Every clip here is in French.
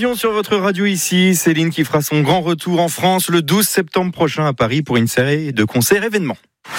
Vision sur votre radio ici. Céline qui fera son grand retour en France le 12 septembre prochain à Paris pour une série de concerts événements.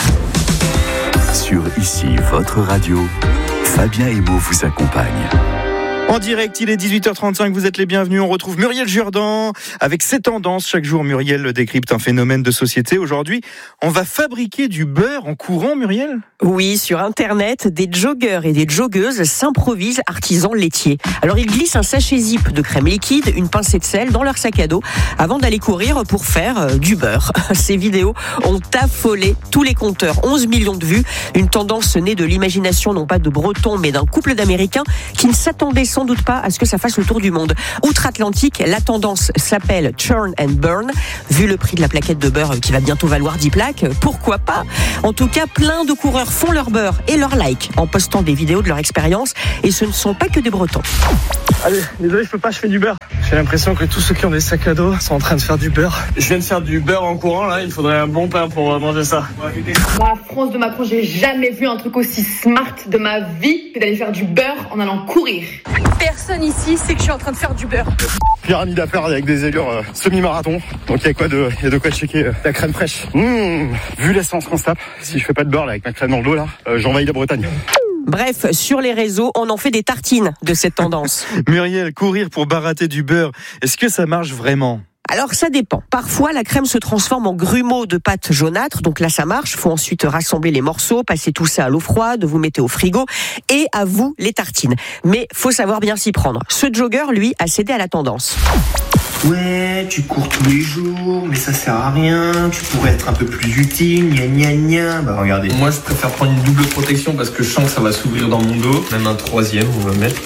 Sur ici, votre radio, Fabien Emo vous accompagne. En direct, il est 18h35, vous êtes les bienvenus. On retrouve Muriel Jourdan avec ses tendances. Chaque jour, Muriel décrypte un phénomène de société. Aujourd'hui, on va fabriquer du beurre en courant, Muriel ? Oui, sur Internet, des joggeurs et des joggeuses s'improvisent artisans laitiers. Alors, ils glissent un sachet zip de crème liquide, une pincée de sel dans leur sac à dos avant d'aller courir pour faire du beurre. Ces vidéos ont affolé tous les compteurs. 11 millions de vues. Une tendance née de l'imagination, non pas de Bretons, mais d'un couple d'Américains qui ne s'attendaient sans doute pas à ce que ça fasse le tour du monde. Outre-Atlantique, la tendance s'appelle Churn and Burn. Vu le prix de la plaquette de beurre qui va bientôt valoir 10 plaques, pourquoi pas ? En tout cas, plein de coureurs font leur beurre et leur like en postant des vidéos de leur expérience. Et ce ne sont pas que des Bretons. Allez, désolé, je peux pas, je fais du beurre. J'ai l'impression que tous ceux qui ont des sacs à dos sont en train de faire du beurre. Je viens de faire du beurre en courant, là, il faudrait un bon pain pour manger ça. La France de Macron, j'ai jamais vu un truc aussi smart de ma vie que d'aller faire du beurre en allant courir. Personne ici sait que je suis en train de faire du beurre. Pyramide à faire avec des allures semi-marathon. Donc il y a de quoi checker la crème fraîche. Vu l'essence qu'on se tape, si je fais pas de beurre là, avec ma crème dans le dos, là, j'envahis la Bretagne. Bref, sur les réseaux, on en fait des tartines de cette tendance. Muriel, courir pour barater du beurre, est-ce que ça marche vraiment ? Alors ça dépend. Parfois la crème se transforme en grumeaux de pâte jaunâtre, donc là ça marche. Faut ensuite rassembler les morceaux, passer tout ça à l'eau froide, vous mettez au frigo et à vous les tartines. Mais faut savoir bien s'y prendre. Ce jogger, lui, a cédé à la tendance. Ouais, tu cours tous les jours, mais ça sert à rien, tu pourrais être un peu plus utile, gna gna gna. Bah regardez. Moi je préfère prendre une double protection parce que je sens que ça va s'ouvrir dans mon dos. Même un troisième, on va mettre.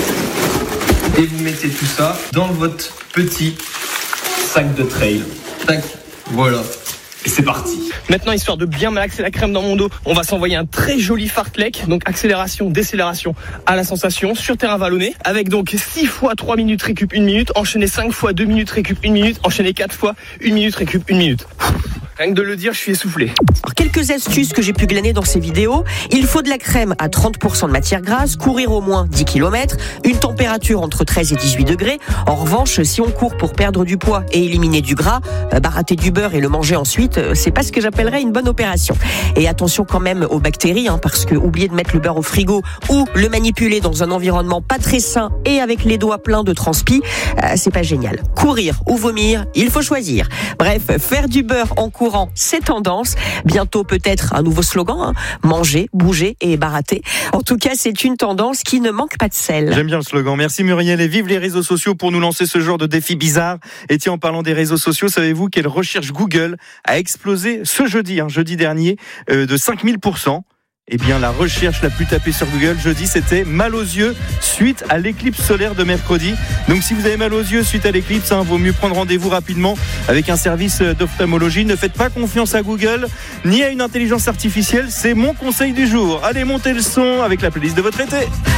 Et vous mettez tout ça dans votre petit sac de trail. Tac, voilà. Et c'est parti. Maintenant, histoire de bien malaxer la crème dans mon dos, on va s'envoyer un très joli fartlek. Donc accélération, décélération à la sensation sur terrain vallonné. Avec donc 6 fois 3 minutes récup 1 minute. Enchaîner 5 fois 2 minutes récup 1 minute. Enchaîner 4 fois 1 minute récup 1 minute. Rien que de le dire, je suis essoufflé. Alors, quelques astuces que j'ai pu glaner dans ces vidéos. Il faut de la crème à 30% de matière grasse, courir au moins 10 km, une température entre 13 et 18 degrés. En revanche, si on court pour perdre du poids et éliminer du gras, barater du beurre et le manger ensuite, c'est pas ce que j'appellerais une bonne opération. Et attention quand même aux bactéries, parce que oublier de mettre le beurre au frigo ou le manipuler dans un environnement pas très sain et avec les doigts pleins de transpi, c'est pas génial. Courir ou vomir, il faut choisir. Bref, faire du beurre en courant, c'est tendance. Bientôt peut-être un nouveau slogan, manger, bouger et barater. En tout cas, c'est une tendance qui ne manque pas de sel. J'aime bien le slogan. Merci Muriel et vive les réseaux sociaux pour nous lancer ce genre de défi bizarre. Et tiens, en parlant des réseaux sociaux, savez-vous quelle recherche Google a explosé ce jeudi dernier de 5000%. Eh bien, la recherche la plus tapée sur Google jeudi, c'était mal aux yeux suite à l'éclipse solaire de mercredi. Donc, si vous avez mal aux yeux suite à l'éclipse, vaut mieux prendre rendez-vous rapidement avec un service d'ophtalmologie. Ne faites pas confiance à Google ni à une intelligence artificielle. C'est mon conseil du jour. Allez, montez le son avec la playlist de votre été.